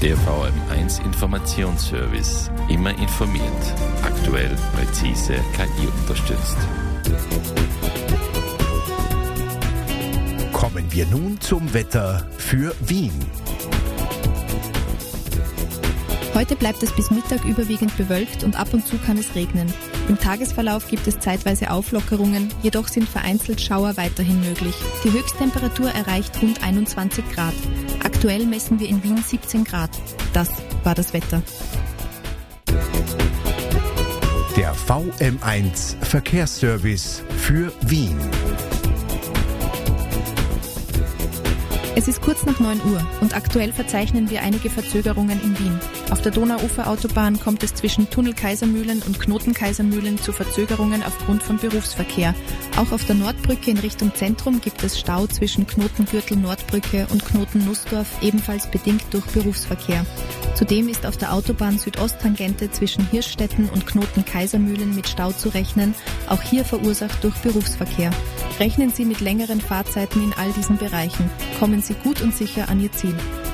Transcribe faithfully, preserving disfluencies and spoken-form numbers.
Der V M eins Informationsservice. Immer informiert. Aktuell, präzise, K I unterstützt. Kommen wir nun zum Wetter für Wien. Heute bleibt es bis Mittag überwiegend bewölkt und ab und zu kann es regnen. Im Tagesverlauf gibt es zeitweise Auflockerungen, jedoch sind vereinzelt Schauer weiterhin möglich. Die Höchsttemperatur erreicht rund einundzwanzig Grad. Aktuell messen wir in Wien siebzehn Grad. Das war das Wetter. Der V M eins Verkehrsservice für Wien. Es ist kurz nach neun Uhr und aktuell verzeichnen wir einige Verzögerungen in Wien. Auf der Donauuferautobahn kommt es zwischen Tunnel Kaisermühlen und Knoten Kaisermühlen zu Verzögerungen aufgrund von Berufsverkehr. Auch auf der Nordbrücke in Richtung Zentrum gibt es Stau zwischen Knotengürtel Nordbrücke und Knoten Nussdorf, ebenfalls bedingt durch Berufsverkehr. Zudem ist auf der Autobahn Südosttangente zwischen Hirschstetten und Knoten Kaisermühlen mit Stau zu rechnen, auch hier verursacht durch Berufsverkehr. Rechnen Sie mit längeren Fahrzeiten in all diesen Bereichen. Kommen Sie gut und sicher an Ihr Ziel.